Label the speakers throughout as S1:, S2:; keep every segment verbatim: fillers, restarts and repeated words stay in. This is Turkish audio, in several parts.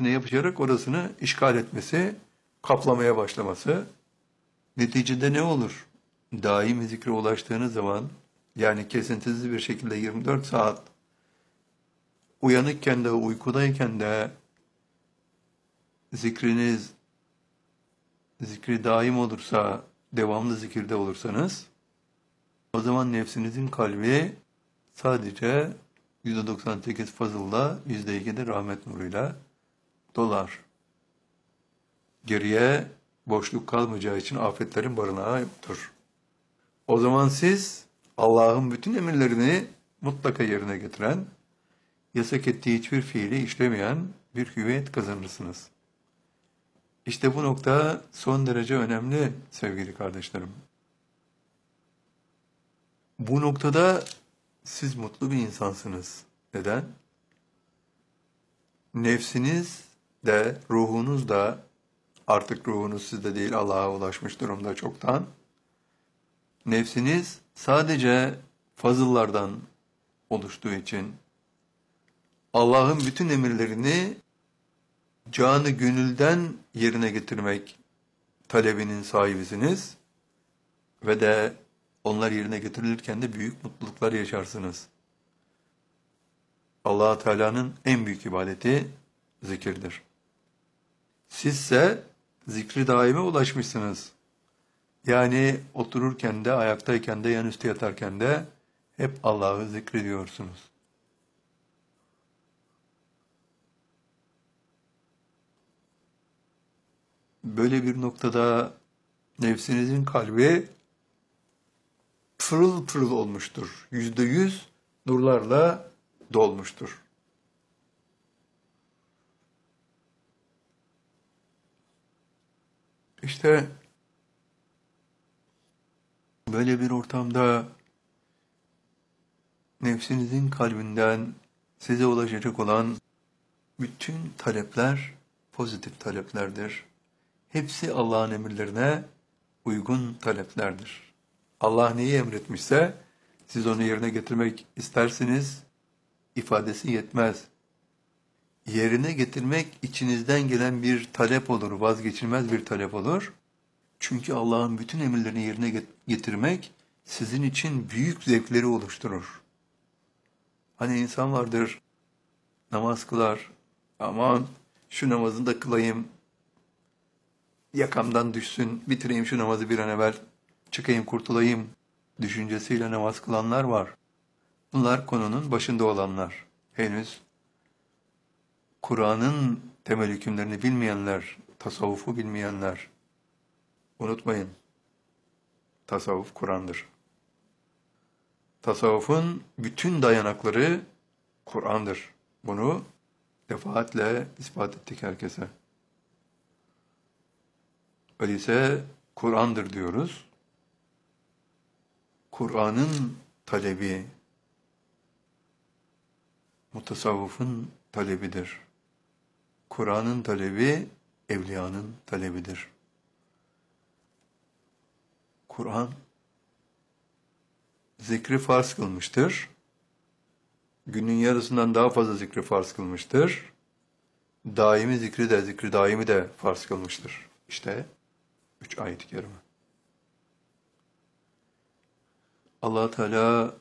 S1: nefsine yapışarak orasını işgal etmesi, kaplamaya başlaması. Neticede ne olur? Daimi zikre ulaştığınız zaman, yani kesintisiz bir şekilde yirmi dört saat uyanıkken de uykudayken de zikriniz, zikri daim olursa, devamlı zikirde olursanız, o zaman nefsinizin kalbi sadece yüzde doksan sekiz fazılla, yüzde iki de rahmet nuruyla dolar. Geriye boşluk kalmayacağı için afetlerin barınağı yoktur. O zaman siz Allah'ın bütün emirlerini mutlaka yerine getiren, yasak ettiği hiçbir fiili işlemeyen bir hüviyet kazanırsınız. İşte bu nokta son derece önemli sevgili kardeşlerim. Bu noktada siz mutlu bir insansınız. Neden? Nefsiniz de, ruhunuz da, artık ruhunuz sizde değil, Allah'a ulaşmış durumda çoktan. Nefsiniz sadece fazıllardan oluştuğu için Allah'ın bütün emirlerini canı gönülden yerine getirmek talebinin sahibisiniz ve de onlar yerine getirilirken de büyük mutluluklar yaşarsınız. Allah Teala'nın en büyük ibadeti zikirdir. Sizse zikri daime ulaşmışsınız. Yani otururken de, ayaktayken de, yanüstü yatarken de hep Allah'ı zikrediyorsunuz. Böyle bir noktada nefsinizin kalbi pırıl pırıl olmuştur. Yüzde yüz nurlarla dolmuştur. İşte böyle bir ortamda nefsinizin kalbinden size ulaşacak olan bütün talepler pozitif taleplerdir. Hepsi Allah'ın emirlerine uygun taleplerdir. Allah neyi emretmişse siz onu yerine getirmek istersiniz, ifadesi yetmez. Yerine getirmek içinizden gelen bir talep olur, vazgeçilmez bir talep olur. Çünkü Allah'ın bütün emirlerini yerine getirmek sizin için büyük zevkleri oluşturur. Hani insan vardır, namaz kılar, aman şu namazını da kılayım, yakamdan düşsün, bitireyim şu namazı bir an evvel, çıkayım kurtulayım düşüncesiyle namaz kılanlar var. Bunlar konunun başında olanlar. Henüz Kur'an'ın temel hükümlerini bilmeyenler, tasavvufu bilmeyenler. Unutmayın, tasavvuf Kur'an'dır. Tasavvufun bütün dayanakları Kur'an'dır. Bunu defaatle ispat ettik herkese. Öyleyse Kur'an'dır diyoruz. Kur'an'ın talebi, mutasavvıfın talebidir. Kur'an'ın talebi, evliyanın talebidir. Kur'an, zikri farz kılmıştır. Günün yarısından daha fazla zikri farz kılmıştır. Daimi zikri de, zikri daimi de farz kılmıştır. İşte üç ayet-i kerime. Allah Teala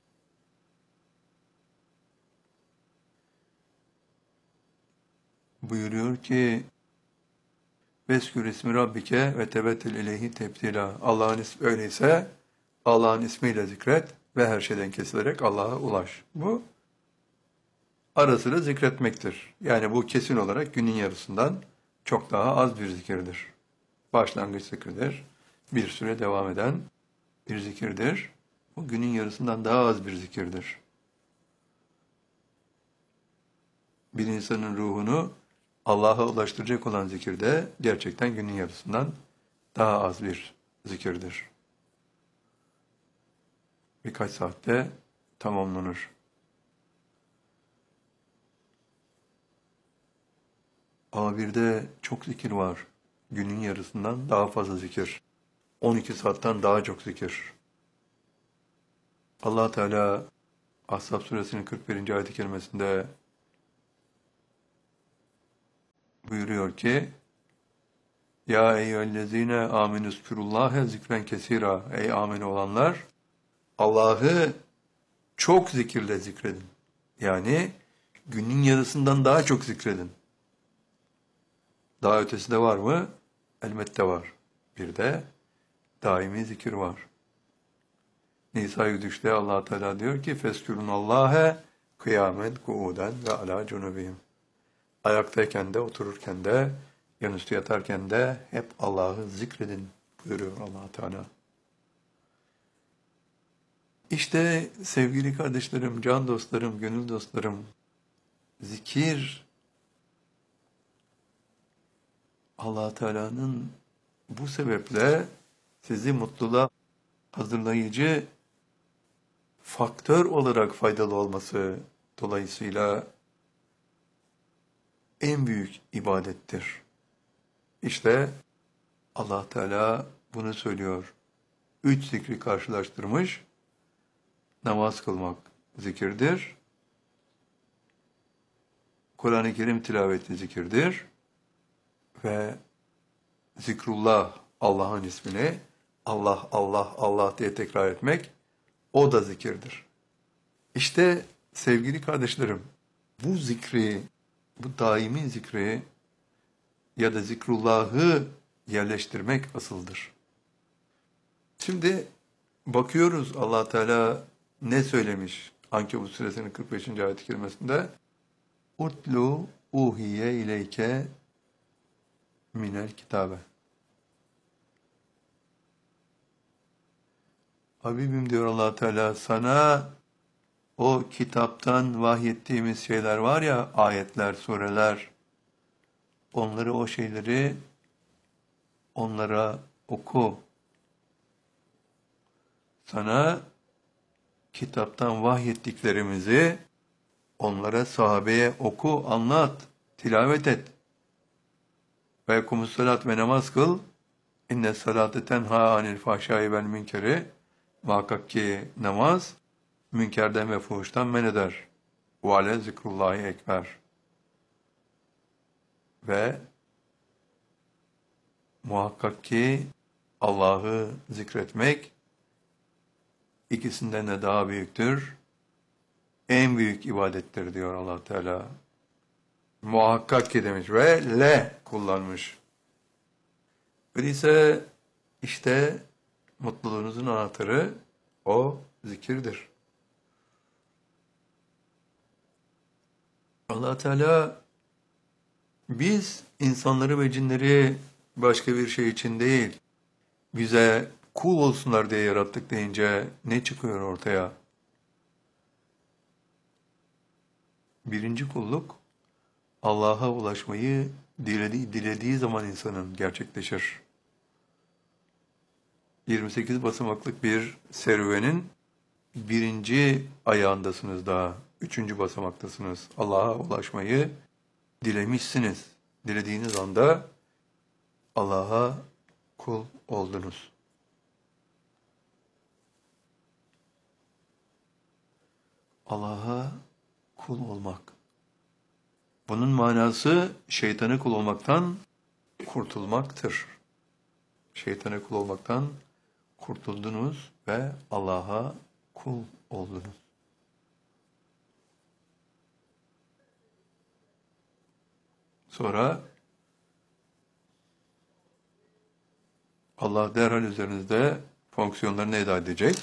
S1: buyuruyor ki Veskür ismi Rabbike ve tebettel ileyhi tebdila. Allah'ın ismi öyleyse Allah'ın ismiyle zikret ve her şeyden kesilerek Allah'a ulaş. Bu ara sıra zikretmektir. Yani bu kesin olarak günün yarısından çok daha az bir zikirdir. Başlangıç zikirdir. Bir süre devam eden bir zikirdir. Bu günün yarısından daha az bir zikirdir. Bir insanın ruhunu Allah'a ulaştıracak olan zikir de gerçekten günün yarısından daha az bir zikirdir. Birkaç saatte tamamlanır. A bir'de çok zikir var. Günün yarısından daha fazla zikir. on iki saatten daha çok zikir. Allah Teala Ashab suresinin kırk birinci ayet-i kerimesinde buyuruyor ki Ya eyyühellezine amenüzkürullâhe zikren kesira. Ey amin olanlar, Allah'ı çok zikirle zikredin. Yani günün yarısından daha çok zikredin. Daha ötesi de var mı? Elbette var. Bir de daimi zikir var. Nisa yüz üçte Allah Teala diyor ki Feskürunallahe kıyamen kuuden ve ala cunubihim. Ayaktayken de, otururken de, yanüstü yatarken de hep Allah'ı zikredin buyuruyor Allah Teala. İşte sevgili kardeşlerim, can dostlarım, gönül dostlarım, zikir Allah Teala'nın bu sebeple sizi mutluluğa hazırlayıcı faktör olarak faydalı olması dolayısıyla en büyük ibadettir. İşte Allah Teala bunu söylüyor. Üç zikri karşılaştırmış. Namaz kılmak zikirdir. Kur'an-ı Kerim tilaveti zikirdir. Ve zikrullah, Allah'ın ismini Allah, Allah, Allah diye tekrar etmek, o da zikirdir. İşte sevgili kardeşlerim, bu zikri, bu daimi zikri ya da zikrullahı yerleştirmek asıldır. Şimdi bakıyoruz Allah Teala ne söylemiş Ankebut suresinin kırk beşinci ayet-i kerimesinde Utlu uhiye ileyke minel kitabe. Habibim diyor Allah Teala sana o kitaptan vahyettiğimiz şeyler var ya, ayetler, sureler, onları, o şeyleri onlara oku. Sana kitaptan vahyettiklerimizi onlara, sahabeye oku, anlat, tilavet et. Ve yekumus salat ve namaz kıl. İnne salate tenha anil fahşai vel münkeri. Muhakkak ki namaz münkerden ve fuhuştan men eder. Ve ale zikrullahi ekber. Ve muhakkak ki Allah'ı zikretmek ikisinden de daha büyüktür. En büyük ibadettir diyor Allah Teala. Muhakkak ki demiş ve le kullanmış. Öyleyse işte mutluluğunuzun anahtarı o zikirdir. Allah Teala biz insanları ve cinleri başka bir şey için değil, bize kul olsunlar diye yarattık deyince ne çıkıyor ortaya? Birinci kulluk, Allah'a ulaşmayı dilediği, dilediği zaman insanın gerçekleşir. yirmi sekiz basamaklık bir serüvenin birinci ayağındasınız daha. Üçüncü basamaktasınız. Allah'a ulaşmayı dilemişsiniz. Dilediğiniz anda Allah'a kul oldunuz. Allah'a kul olmak. Bunun manası şeytana kul olmaktan kurtulmaktır. Şeytana kul olmaktan kurtuldunuz ve Allah'a kul oldunuz. Sonra Allah derhal üzerinizde fonksiyonlarını eda edecek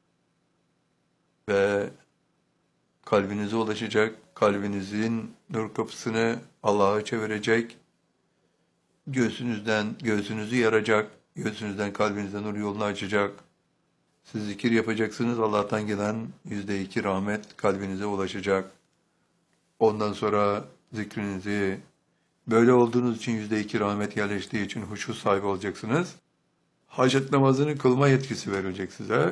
S1: ve kalbinize ulaşacak, kalbinizin nur kapısını Allah'a çevirecek, göğsünüzden, göğsünüzü yaracak, göğsünüzden kalbinizden nur yolunu açacak. Siz zikir yapacaksınız, Allah'tan gelen yüzde iki rahmet kalbinize ulaşacak. Ondan sonra zikrinizi, böyle olduğunuz için yüzde iki rahmet yerleştiği için huşu sahibi olacaksınız. Hacet namazını kılma yetkisi verilecek size.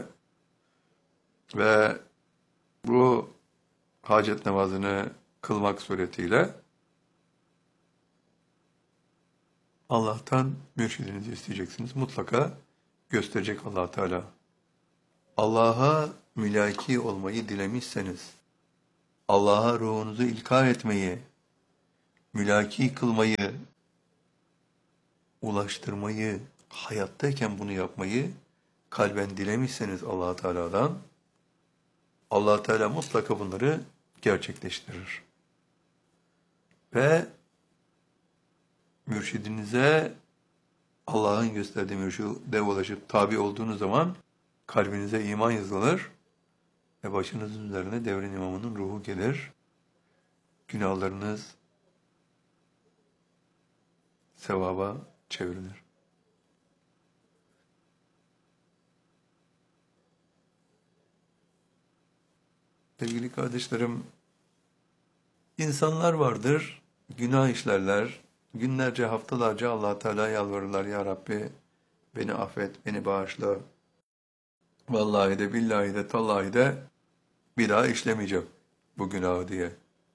S1: Ve bu hacet namazını kılmak suretiyle Allah'tan mürşidinizi isteyeceksiniz. Mutlaka gösterecek Allah Teala. Allah'a mülaki olmayı dilemişseniz, Allah'a ruhunuzu ilka etmeyi, mülaki kılmayı, ulaştırmayı, hayattayken bunu yapmayı kalben dilemişseniz Allah Teala'dan, Allah Teala mutlaka bunları gerçekleştirir. Ve mürşidinize, Allah'ın gösterdiği mürşide ulaşıp tabi olduğunuz zaman kalbinize iman yazılır ve başınızın üzerine devrin imamının ruhu gelir. Günahlarınız sevaba çevrilir. Sevgili kardeşlerim, insanlar vardır, günah işlerler, günlerce, haftalarca Allah Teala'ya yalvarırlar. Ya Rabbi beni affet, beni bağışla. Vallahi de, billahi de, tallahi de bir daha işlemeyeceğim bu günahı diye.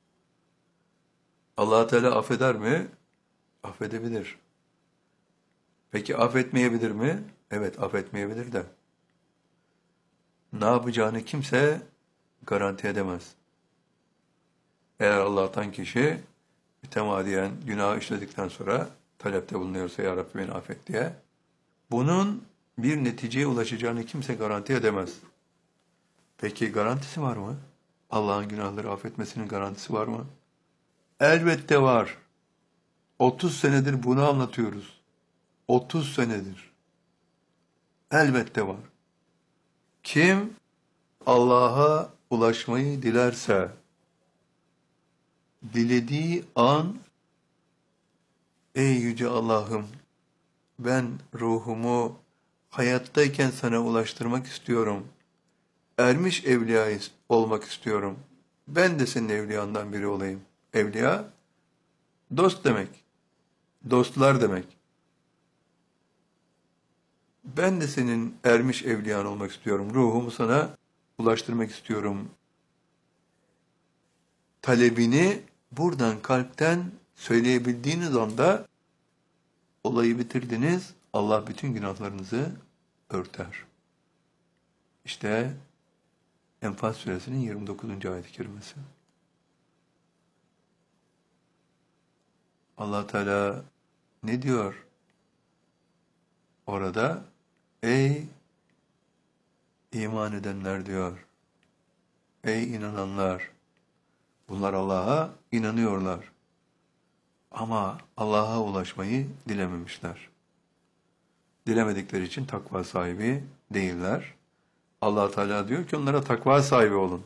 S1: Allah Teala affeder mi? Affedebilir. Peki affetmeyebilir mi? Evet, affetmeyebilir de. Ne yapacağını kimse garanti edemez. Eğer Allah'tan kişi mütemadiyen günah işledikten sonra talepte bulunuyorsa ya Rabbi beni affet diye, bunun bir neticeye ulaşacağını kimse garanti edemez. Peki garantisi var mı? Allah'ın günahları affetmesinin garantisi var mı? Elbette var. otuz senedir bunu anlatıyoruz. otuz senedir. Elbette var. Kim Allah'a ulaşmayı dilerse, dilediği an, ey yüce Allah'ım, ben ruhumu hayattayken sana ulaştırmak istiyorum. Ermiş evliya olmak istiyorum. Ben de senin evliyandan biri olayım. Evliya, dost demek. Dostlar demek. Ben de senin ermiş evliyan olmak istiyorum. Ruhumu sana ulaştırmak istiyorum. Talebini buradan kalpten söyleyebildiğiniz anda olayı bitirdiniz. Allah bütün günahlarınızı örter. İşte Enfal suresinin yirmi dokuzuncu ayet-i kerimesi. Allah Teala ne diyor orada? Ey iman edenler diyor. Ey inananlar. Bunlar Allah'a inanıyorlar. Ama Allah'a ulaşmayı dilememişler. Dilemedikleri için takva sahibi değiller. Allah Teala diyor ki onlara takva sahibi olun.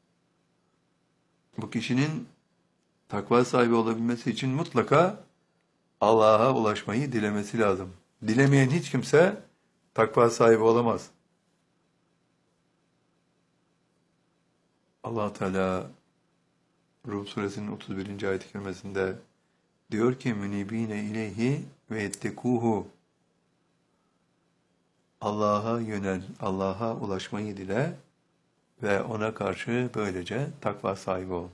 S1: Bu kişinin takva sahibi olabilmesi için mutlaka Allah'a ulaşmayı dilemesi lazım. Dilemeyen hiç kimse takva sahibi olamaz. Allah Teala Rum suresinin otuz birinci ayet-i kerimesinde diyor ki münibine ileyhi ve ettekuhu. Allah'a yönel, Allah'a ulaşmayı dile ve ona karşı böylece takva sahibi ol.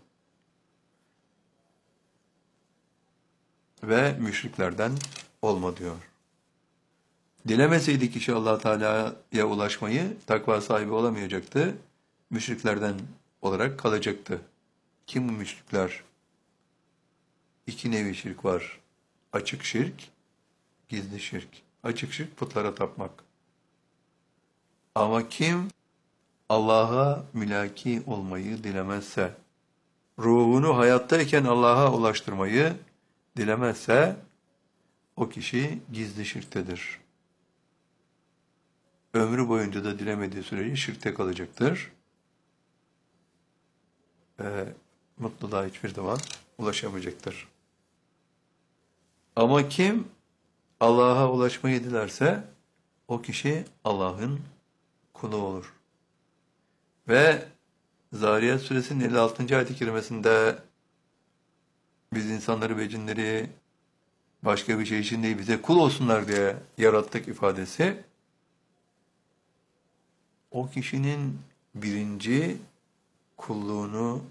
S1: Ve müşriklerden olma diyor. Dilemeseydi kişi Allah Teala'ya ulaşmayı, takva sahibi olamayacaktı. Müşriklerden olarak kalacaktı. Kim bu müşrikler? İki nevi şirk var. Açık şirk, gizli şirk. Açık şirk putlara tapmak. Ama kim Allah'a mülaki olmayı dilemezse, ruhunu hayattayken Allah'a ulaştırmayı dilemezse, o kişi gizli şirktedir. Ömrü boyunca da dilemediği sürece şirkte kalacaktır. Ve mutluluğa hiçbir zaman ulaşamayacaktır. Ama kim Allah'a ulaşmayı dilerse, o kişi Allah'ın kulu olur. Ve Zariyat suresinin elli altıncı ayet-i kerimesinde biz insanları ve cinleri başka bir şey için değil bize kul olsunlar diye yarattık ifadesi, o kişinin birinci kulluğunu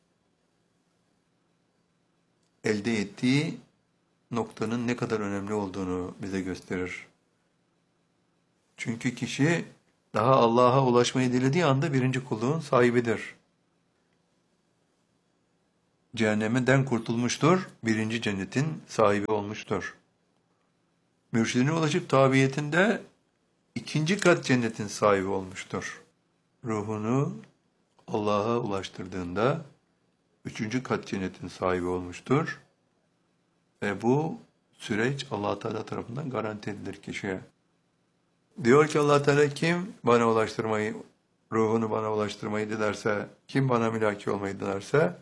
S1: elde ettiği noktanın ne kadar önemli olduğunu bize gösterir. Çünkü kişi daha Allah'a ulaşmayı dilediği anda birinci kulluğun sahibidir. cehennemden kurtulmuştur, birinci cennetin sahibi olmuştur. Mürşidine ulaşıp tabiyetinde ikinci kat cennetin sahibi olmuştur. Ruhunu Allah'a ulaştırdığında üçüncü kat cennetin sahibi olmuştur. Ve bu süreç Allah Teala tarafından garanti edilir kişiye. Diyor ki Allah Teala, kim bana ulaştırmayı, ruhunu bana ulaştırmayı dilerse, kim bana mülaki olmayı dilerse,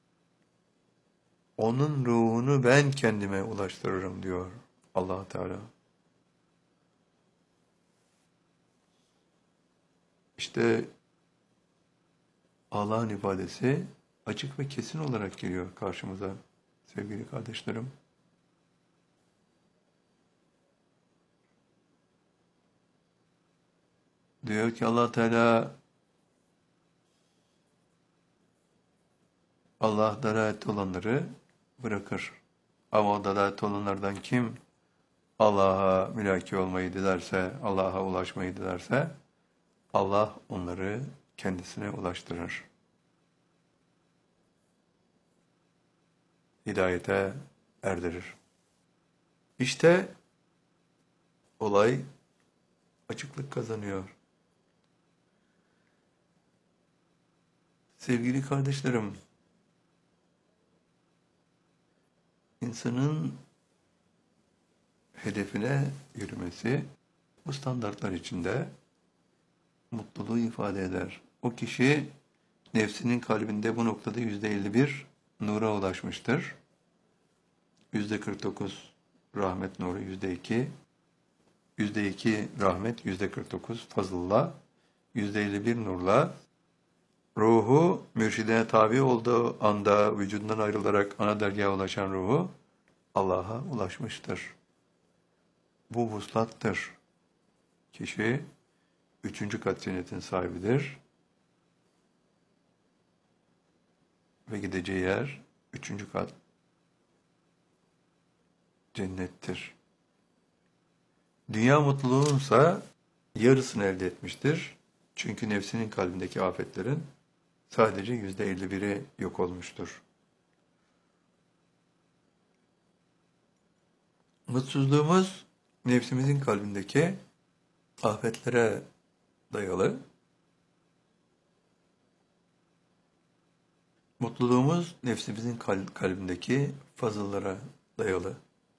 S1: onun ruhunu ben kendime ulaştırırım diyor Allah Teala. İşte Allah'ın ifadesi açık ve kesin olarak geliyor karşımıza sevgili kardeşlerim. Diyor ki Allah Teala, Allah dalalet olanları bırakır. Ama o dalalet olanlardan kim Allah'a mülaki olmayı dilerse, Allah'a ulaşmayı dilerse, Allah onları kendisine ulaştırır. Hidayete erdirir. İşte olay açıklık kazanıyor. Sevgili kardeşlerim, insanın hedefine yürümesi bu standartlar içinde mutluluğu ifade eder. O kişi nefsinin kalbinde bu noktada yüzde elli bir nura ulaşmıştır. Yüzde kırk dokuz rahmet nuru, yüzde iki, yüzde iki rahmet, yüzde kırk dokuz fazılla, yüzde elli bir nurla ruhu mürşidine tabi olduğu anda vücudundan ayrılarak ana dergaha ulaşan ruhu Allah'a ulaşmıştır. Bu vuslattır. Kişi üçüncü kat cennetin sahibidir. Ve gideceği yer üçüncü kat cennettir. Dünya mutluluğunsa yarısını elde etmiştir. Çünkü nefsinin kalbindeki afetlerin sadece yüzde elli biri yok olmuştur. Mutsuzluğumuz nefsimizin kalbindeki afetlere dayalı. Mutluluğumuz nefsimizin kalbindeki fazıllara dayalı.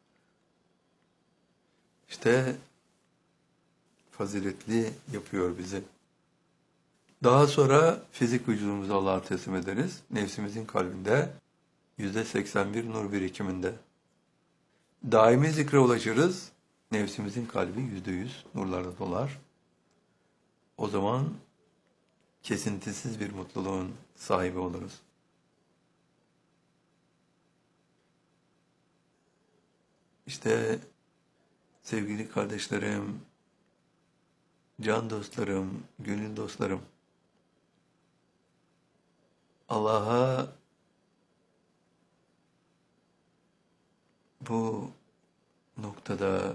S1: İşte faziletli yapıyor bizi. Daha sonra fizik vücudumuzu Allah'a teslim ederiz. Nefsimizin kalbinde yüzde seksen bir nur birikiminde. Daimi zikre ulaşırız. Nefsimizin kalbi yüzde yüz nurlarla dolar. O zaman kesintisiz bir mutluluğun sahibi oluruz. İşte sevgili kardeşlerim, can dostlarım, gönül dostlarım, Allah'a bu noktada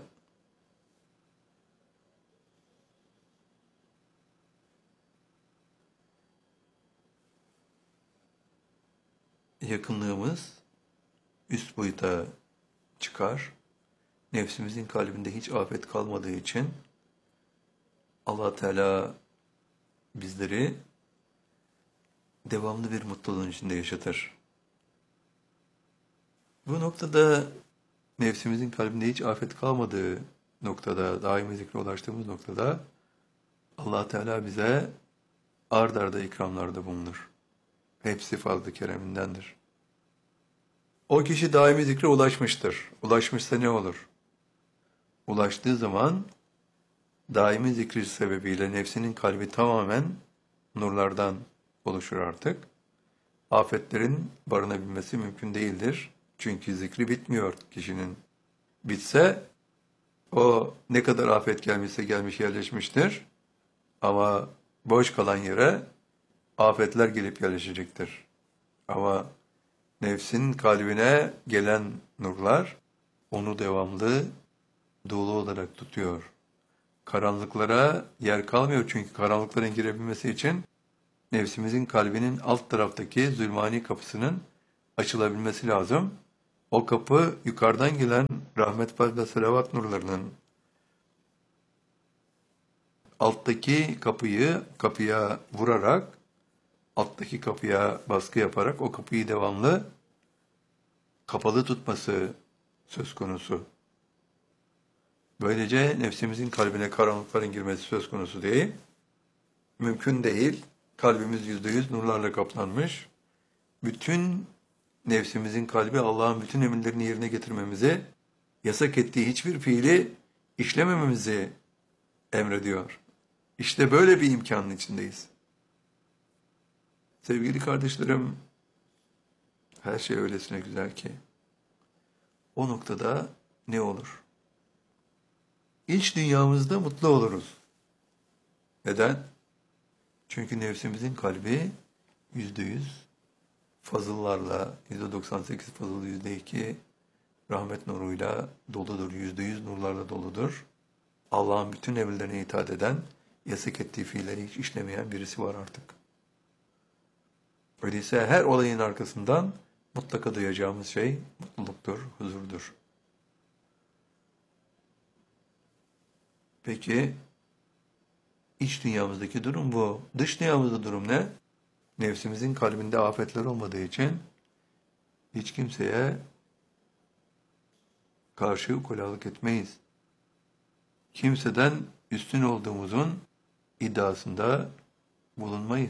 S1: yakınlığımız üst boyuta çıkar. Nefsimizin kalbinde hiç afet kalmadığı için Allah Teala bizleri devamlı bir mutluluğun içinde yaşatır. Bu noktada nefsimizin kalbinde hiç afet kalmadığı noktada, daimi zikre ulaştığımız noktada Allah Teala bize ard arda ikramlarda bulunur. Hepsi fazl-ı keremindendir. O kişi daimi zikre ulaşmıştır. Ulaşmışsa ne olur? Ulaştığı zaman daimi zikri sebebiyle nefsinin kalbi tamamen nurlardan oluşur artık. Afetlerin barınabilmesi mümkün değildir. Çünkü zikri bitmiyor kişinin. Bitse o ne kadar afet gelmişse gelmiş yerleşmiştir. Ama boş kalan yere afetler gelip yerleşecektir. Ama nefsin kalbine gelen nurlar onu devamlı dolu olarak tutuyor. Karanlıklara yer kalmıyor çünkü karanlıkların girebilmesi için nefsimizin kalbinin alt taraftaki zulmani kapısının açılabilmesi lazım. O kapı yukarıdan gelen rahmet ve selavat nurlarının alttaki kapıyı kapıya vurarak, alttaki kapıya baskı yaparak o kapıyı devamlı kapalı tutması söz konusu. Böylece nefsimizin kalbine karanlıkların girmesi söz konusu değil. Mümkün değil. Kalbimiz yüzde yüz nurlarla kaplanmış. Bütün nefsimizin kalbi Allah'ın bütün emirlerini yerine getirmemizi, yasak ettiği hiçbir fiili işlemememizi emrediyor. İşte böyle bir imkanın içindeyiz. Sevgili kardeşlerim, her şey öylesine güzel ki, o noktada ne olur? İç dünyamızda mutlu oluruz. Neden? Çünkü nefsimizin kalbi yüzde yüz fazıllarla, yüzde doksan sekiz fazıl, yüzde iki rahmet nuruyla doludur, yüzde yüz nurlarla doludur. Allah'ın bütün emirlerine itaat eden, yasak ettiği fiilleri hiç işlemeyen birisi var artık. Öyleyse her olayın arkasından mutlaka duyacağımız şey mutluluktur, huzurdur. Peki, iç dünyamızdaki durum bu. Dış dünyamızda durum ne? Nefsimizin kalbinde afetler olmadığı için hiç kimseye karşı ukalalık etmeyiz. Kimseden üstün olduğumuzun iddiasında bulunmayız.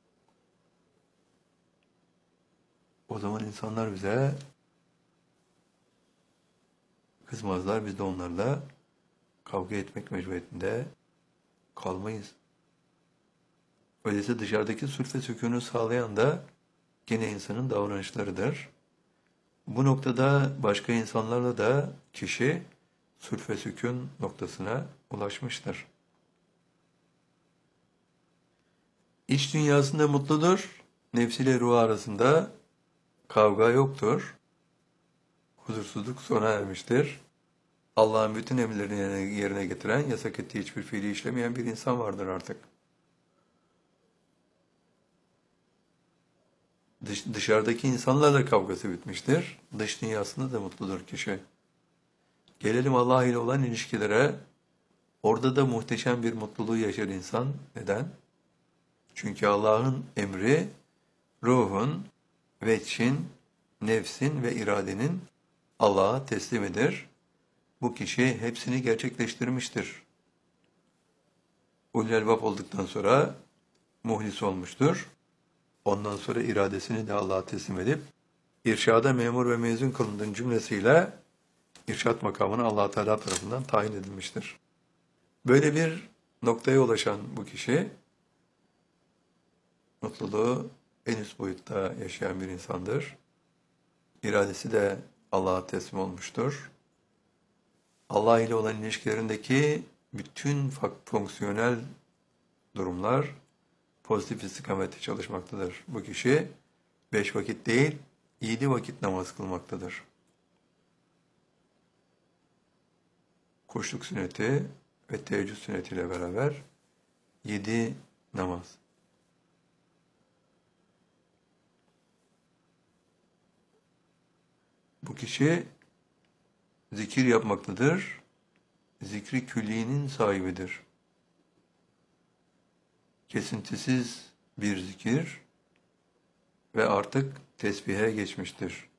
S1: O zaman insanlar bize kızmazlar, biz de onlarla kavga etmek mecburiyetinde kalmayız. Öyleyse dışarıdaki sulh ve sükûnu sağlayan da gene insanın davranışlarıdır. Bu noktada başka insanlarla da kişi sulh ve sükûn noktasına ulaşmıştır. İç dünyasında mutludur, nefsiyle ruh arasında kavga yoktur. Huzursuzluk sona ermiştir. Allah'ın bütün emirlerini yerine getiren, yasak ettiği hiçbir fiili işlemeyen bir insan vardır artık. Dış, dışarıdaki insanlarla kavgası bitmiştir. Dış dünyasında da mutludur kişi. Gelelim Allah ile olan ilişkilere. Orada da muhteşem bir mutluluğu yaşar insan. Neden? Çünkü Allah'ın emri, ruhun, veçhin, nefsin ve iradenin Allah'a teslimidir. Bu kişi hepsini gerçekleştirmiştir. Ulul elbab olduktan sonra muhlis olmuştur. Ondan sonra iradesini de Allah'a teslim edip, irşada memur ve mezun kılındığın cümlesiyle irşat makamına Allah Teala tarafından tayin edilmiştir. Böyle bir noktaya ulaşan bu kişi, mutluluğu en üst boyutta yaşayan bir insandır. İradesi de Allah'a teslim olmuştur. Allah ile olan ilişkilerindeki bütün fonksiyonel durumlar pozitif istikamette çalışmaktadır. Bu kişi beş vakit değil, yedi vakit namaz kılmaktadır. Kuşluk sünneti ve teheccüd sünnetiyle beraber yedi namaz. Bu kişi zikir yapmaktadır. Zikri külliğinin sahibidir. Kesintisiz bir zikir ve artık tesbihe geçmiştir.